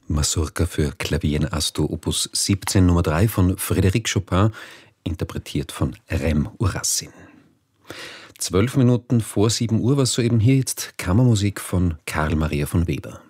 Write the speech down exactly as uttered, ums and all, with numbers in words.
Mazurka für Klavier in Asto Opus siebzehn Nummer drei von Frédéric Chopin, interpretiert von Rem Urassin. Zwölf Minuten vor sieben Uhr war soeben hier jetzt Kammermusik von Karl Maria von Weber.